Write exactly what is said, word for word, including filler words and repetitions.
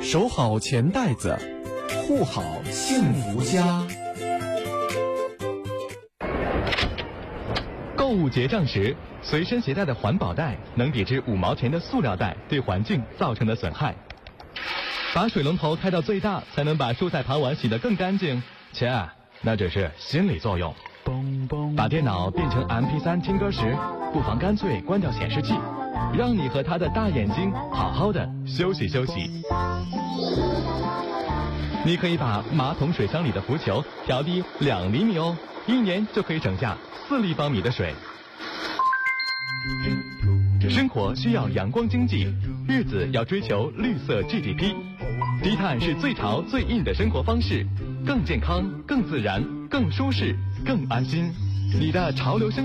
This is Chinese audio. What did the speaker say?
守好钱袋子，护好幸福家。 购物结账时，随身携带的环保袋能抵制五毛钱的塑料袋对环境造成的损害。把水龙头开到最大，才能把蔬菜盘碗洗得更干净。切，那只是心理作用。把电脑变成 M P 三 听歌时，不妨干脆关掉显示器，让你和他的大眼睛好好的休息休息。你可以把马桶水箱里的浮球调低两厘米哦，一年就可以省下四立方米的水。生活需要阳光经济，日子要追求绿色 G D P。低碳是最潮最硬的生活方式，更健康、更自然、更舒适、更安心。你的潮流生